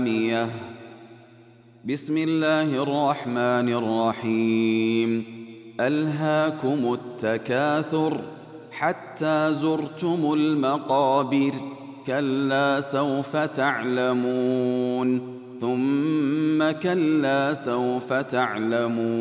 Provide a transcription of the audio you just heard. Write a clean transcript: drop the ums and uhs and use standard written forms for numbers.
بسم الله الرحمن الرحيم ألهاكم التكاثر حتى زرتم المقابر كلا سوف تعلمون ثم كلا سوف تعلمون